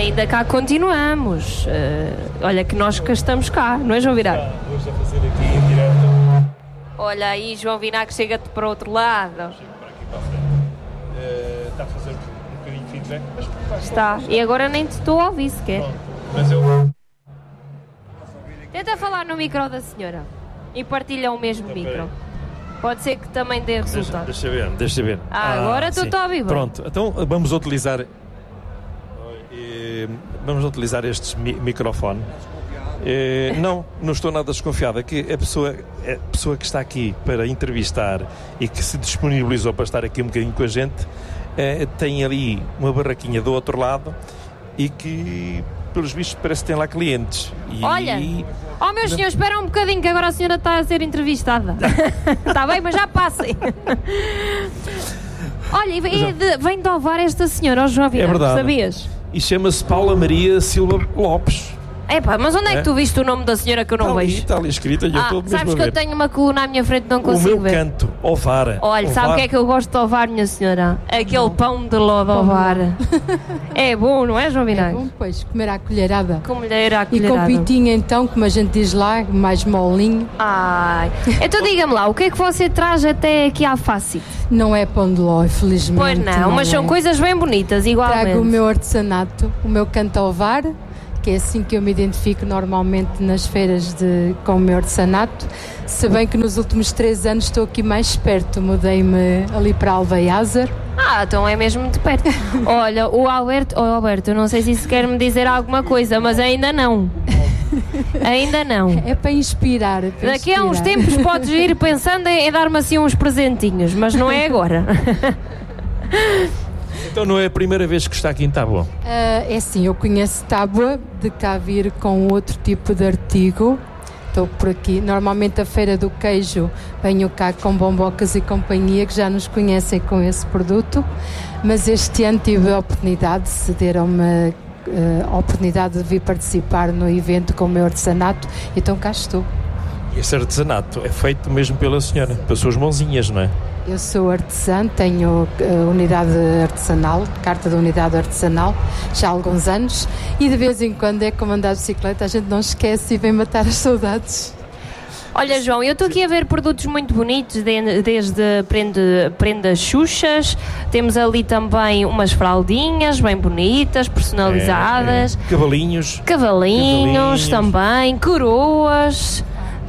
ainda cá continuamos. Olha que nós cá estamos cá, não é, João Vinagre? Hoje a fazer aqui em direto. Olha aí, João Vinagre, chega-te para o outro lado. Chego para aqui para a frente. Está a fazer um bocadinho de feedback, mas Está. E agora nem te estou a ouvir sequer. pronto. Mas eu... Tenta falar no micro da senhora e partilha o mesmo micro. Pode ser que também dê resultado. Deixa ver. Agora tu está a ouvir bem. Pronto, então vamos utilizar este microfone. Não estou nada desconfiado. É que a pessoa que está aqui para entrevistar e que se disponibilizou para estar aqui um bocadinho com a gente tem ali uma barraquinha do outro lado e que, pelos vistos, parece que tem lá clientes. Olha, meu senhor, espera um bocadinho que agora a senhora está a ser entrevistada. Está bem, mas já passem. Olha, vem de Ovar esta senhora, ó João Vinagre, verdade. sabias? E chama-se Paula Maria Silva Lopes. Epá, mas onde é que tu viste o nome da senhora que eu não vejo? Está ali escrito, eu estou mesmo sabes a que ver. eu tenho uma coluna à minha frente e não O consigo meu ver. canto, Ovar. Olha, sabe o que é que eu gosto de Ovar, minha senhora? Aquele pão de ló de Ovar. É bom, não é, João É Vinagre? bom, pois, comer à colherada. Com mulher à E colherada. com pitinha, então, como a gente diz lá, mais molinho. Ai, então diga-me lá, o que é que você traz até aqui à face? Não é pão de ló, infelizmente. Pois não, mas são é. coisas bem bonitas, igualmente. Trago o meu artesanato, o meu canto Ovar, que é assim que eu me identifico normalmente nas feiras com o meu artesanato, se bem que nos últimos 3 anos estou aqui mais perto, mudei-me ali para Alveiazer. Então é mesmo de perto. Olha, o Alberto, eu não sei se isso quer me dizer alguma coisa, mas ainda não. Ainda não. É para inspirar. Daqui a uns tempos podes ir pensando em dar-me assim uns presentinhos, mas não é agora. Então não é a primeira vez que está aqui em Tábua? É assim, eu conheço Tábua, de cá vir com outro tipo de artigo. Estou por aqui. Normalmente a Feira do Queijo venho cá com Bombocas e companhia, que já nos conhecem com esse produto, mas este ano tive a oportunidade, cederam-me a oportunidade de vir participar no evento com o meu artesanato, então cá estou. E esse artesanato é feito mesmo pela senhora, pelas suas mãozinhas, não é? Eu sou artesã, tenho unidade artesanal, carta de unidade artesanal, já há alguns anos, e de vez em quando é como andar de bicicleta, a gente não esquece e vem matar as saudades. Olha, João, eu estou aqui a ver produtos muito bonitos, desde prendas xuxas, temos ali também umas fraldinhas bem bonitas, personalizadas. Cavalinhos também, coroas,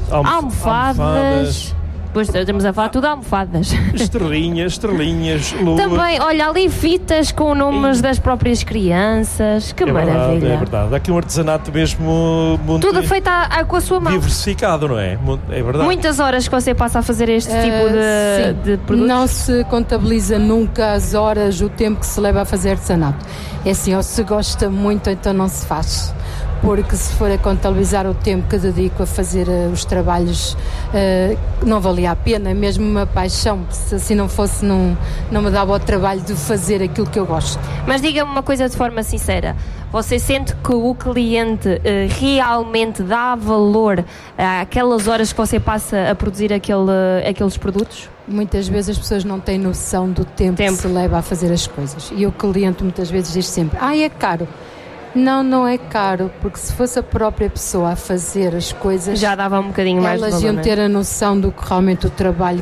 almofadas. Depois estamos a falar tudo de almofadas. Estrelinhas, lua. Também, olha, ali fitas com nomes das próprias crianças. Que maravilha. É verdade. Há aqui um artesanato mesmo muito tudo feito com a sua mão. Diversificado, não é? É verdade. Muitas horas que você passa a fazer este tipo de produtos? Não se contabiliza nunca as horas, o tempo que se leva a fazer artesanato. É assim, ou se gosta muito, então não se faz. Porque se for a contabilizar o tempo que dedico a fazer os trabalhos, não valia a pena, mesmo uma paixão. Se assim não fosse, não me dava o trabalho de fazer aquilo que eu gosto. Mas diga-me uma coisa de forma sincera, você sente que o cliente realmente dá valor àquelas horas que você passa a produzir aqueles produtos? Muitas vezes as pessoas não têm noção do tempo que se leva a fazer as coisas. E o cliente muitas vezes diz sempre, é caro. Não é caro, porque se fosse a própria pessoa a fazer as coisas, já dava um bocadinho mais de valor. Elas iam ter a noção do que realmente o trabalho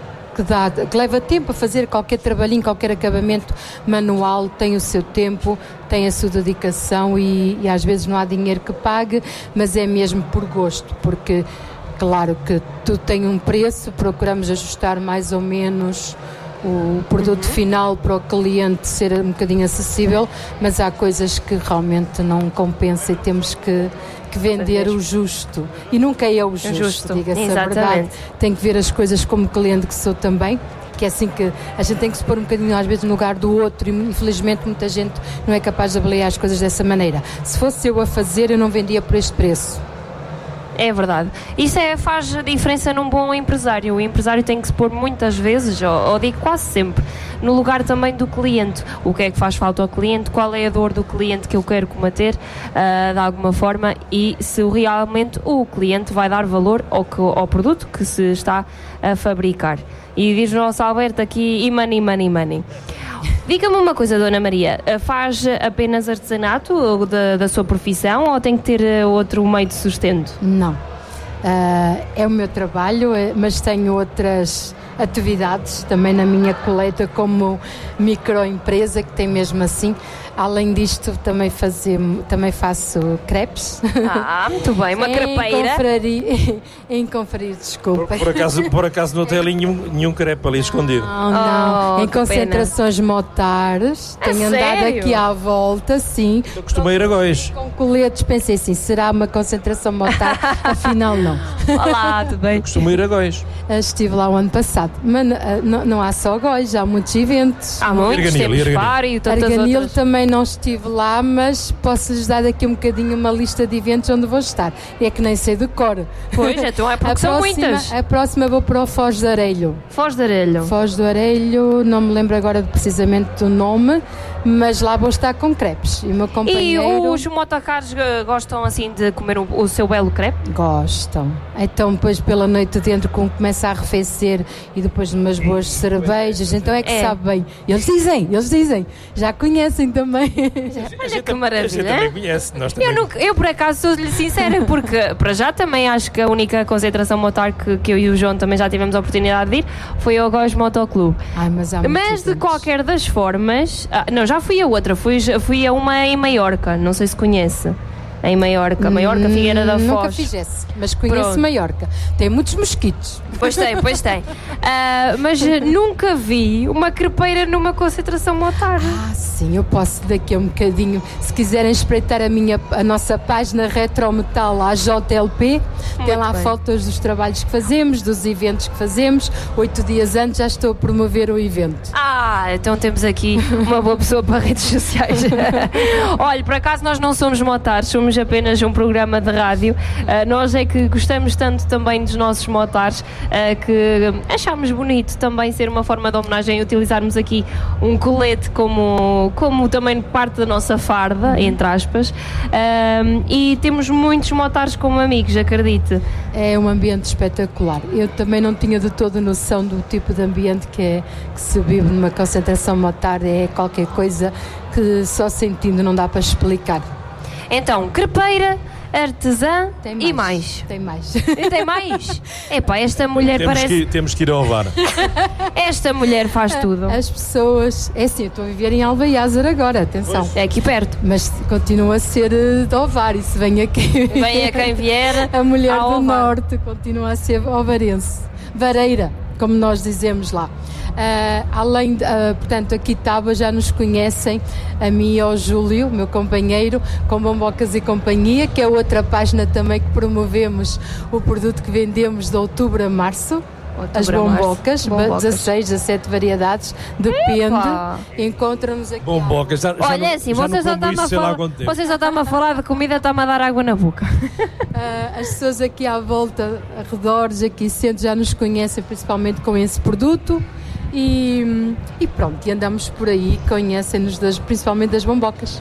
que leva tempo a fazer qualquer trabalhinho, qualquer acabamento manual, tem o seu tempo, tem a sua dedicação e às vezes não há dinheiro que pague, mas é mesmo por gosto, porque claro que tudo tem um preço, procuramos ajustar mais ou menos o produto final para o cliente ser um bocadinho acessível, mas há coisas que realmente não compensa e temos que vender o justo. E nunca é o justo, diga-se a verdade. Tem que ver as coisas como cliente que sou também, que é assim que a gente tem que se pôr um bocadinho às vezes no lugar do outro e infelizmente muita gente não é capaz de avaliar as coisas dessa maneira. Se fosse eu a fazer, eu não vendia por este preço. É verdade. Isso faz a diferença num bom empresário. O empresário tem que se pôr muitas vezes, ou digo quase sempre, no lugar também do cliente. O que é que faz falta ao cliente? Qual é a dor do cliente que eu quero combater de alguma forma e se realmente o cliente vai dar valor ao produto que se está a fabricar. E diz o nosso Alberto aqui, money. Diga-me uma coisa, Dona Maria, faz apenas artesanato da sua profissão ou tem que ter outro meio de sustento? Não. É o meu trabalho, mas tenho outras atividades também na minha coleta como microempresa, que tem mesmo assim. Além disto, também faço crepes. Muito bem, uma crepeira. Em Confraria, desculpa. Por acaso não tem ali nenhum crepe ali escondido? Não. Em concentrações motares. Tenho andado aqui à volta, sim. Eu costumo ir a Góis. Com coletes, pensei assim, será uma concentração motar? Afinal, não. Olá, tudo bem? Eu costumo ir a Góis. Estive lá o ano passado. Mas não há só Góis, há muitos eventos. Há muitos, temos Faro e tantas Arganil outras. Também não estive lá, mas posso-lhes dar aqui um bocadinho uma lista de eventos onde vou estar. É que nem sei de cor. Pois, então é porque são muitas. A próxima vou para o Foz de Arelho. Foz de Arelho. Foz do Arelho, não me lembro agora precisamente do nome, mas lá vou estar com crepes. E o meu companheiro... E os motocarros gostam assim de comer o seu belo crepe? Gostam. Então depois pela noite dentro começa a arrefecer e depois de umas boas cervejas, então é que sabe bem. Eles dizem, já conhecem também. Olha que maravilha. A gente também conhece, nós também. Eu por acaso sou-lhe sincera, porque para já também acho que a única concentração motar que eu e o João também já tivemos a oportunidade de ir foi ao Góis Motoclube. Mas de qualquer das formas, já fui a outra, fui a uma em Maiorca, não sei se conhece. Em Maiorca, Figueira da Foz. Nunca fizesse, mas conheço Maiorca. Tem muitos mosquitos. Pois tem. Mas nunca vi uma crepeira numa concentração motar. Sim, eu posso daqui a um bocadinho, se quiserem espreitar a nossa página Retrometal, a JLP, tem lá fotos dos trabalhos que fazemos, dos eventos que fazemos. 8 dias antes já estou a promover o evento. Então temos aqui uma boa pessoa para redes sociais. Olha, por acaso nós não somos motares, somos apenas um programa de rádio. Nós é que gostamos tanto também dos nossos motares que achámos bonito também ser uma forma de homenagem, utilizarmos aqui um colete como também parte da nossa farda, entre aspas, e temos muitos motares como amigos, acredite. É um ambiente espetacular. Eu também não tinha de toda noção do tipo de ambiente que se vive numa concentração motar. É qualquer coisa que só sentindo não dá para explicar. Então, crepeira, artesã e mais. Tem mais. Tem mais? Epá, esta mulher temos que ir ao VAR. Esta mulher faz tudo. As pessoas... É assim, eu estou a viver em Albaiázar agora, atenção. Pois. É aqui perto. Mas continua a ser de Ovar, e se vem aqui... Venha quem vier. A mulher do Norte continua a ser ovarense. Vareira, como nós dizemos lá. Portanto, aqui Tábua já nos conhecem, a mim e ao Júlio, meu companheiro, com Bombocas e Companhia, que é outra página também que promovemos o produto que vendemos de outubro a março. As bombocas, 16, 17 variedades, depende. Encontram-nos aqui. Bombocas, olha, assim, vocês só estão a falar de comida, está-me a dar água na boca. As pessoas aqui à volta, arredores, aqui centro, já nos conhecem principalmente com esse produto. E pronto, e andamos por aí, conhecem-nos principalmente das bombocas.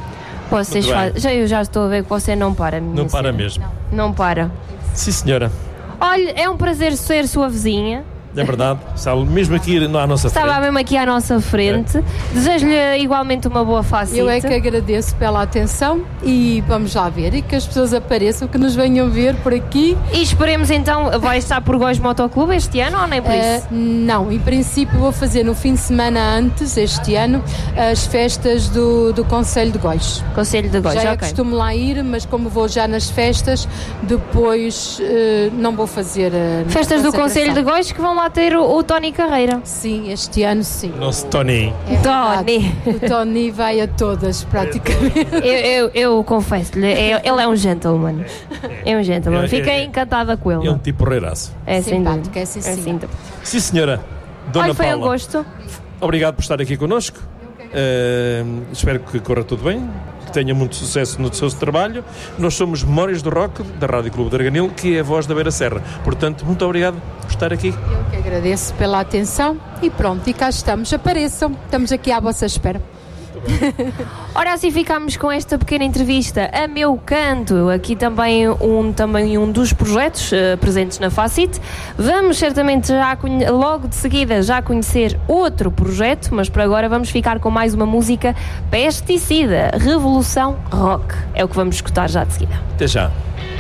Eu já estou a ver que você não para. Não para mesmo. Não para. Sim, senhora. Olha, é um prazer ser sua vizinha. É verdade, estava mesmo aqui à nossa frente. Estava mesmo aqui à nossa frente. Desejo-lhe igualmente uma boa facita. Eu é que agradeço pela atenção e vamos lá ver. E que as pessoas apareçam, que nos venham ver por aqui. E esperemos então, vai estar por Góis Motoclube este ano ou nem por isso? Não, em princípio vou fazer no fim de semana antes, este ano, as festas do Conselho de Góis. Conselho de Góis, já ok. costumo lá ir, mas como vou já nas festas, depois não vou fazer... Festas do Conselho de Góis que vão lá ter o Tony Carreira. Sim, este ano sim. O nosso Tony. Tony. O Tony vai a todas, praticamente. Eu confesso-lhe, ele é um gentleman. É um gentleman. Fiquei encantada com ele. É um tipo porreiraço. É simpático, sim. Sim, senhora. Dona foi Paula. um gosto. Obrigado por estar aqui connosco. Espero que corra tudo bem, que tenha muito sucesso no seu trabalho. Nós somos Memórias do Rock, da Rádio Clube de Arganil, que é a voz da Beira Serra. Portanto, muito obrigado por estar aqui. Eu que agradeço pela atenção e pronto, e cá estamos. Apareçam, estamos aqui à vossa espera. Ora, assim ficamos com esta pequena entrevista a meu canto, aqui também um dos projetos presentes na Facit. Vamos certamente logo de seguida já conhecer outro projeto, mas por agora vamos ficar com mais uma música, Pesticida, Revolução Rock. É o que vamos escutar já de seguida. Até já.